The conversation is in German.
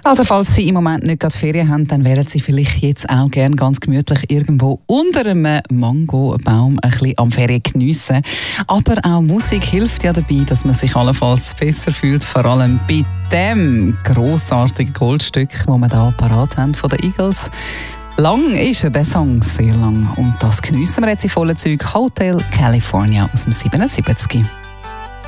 Also falls Sie im Moment nicht gerade Ferien haben, dann wären Sie vielleicht jetzt auch gerne ganz gemütlich irgendwo unter einem Mangobaum ein bisschen am Ferien geniessen. Aber auch Musik hilft ja dabei, dass man sich allenfalls besser fühlt, vor allem bei dem grossartigen Goldstück, das wir hier parat haben von den Eagles. Lang ist er, der Song, sehr lang. Und das geniessen wir jetzt in vollen Zügen. Hotel California aus dem 77.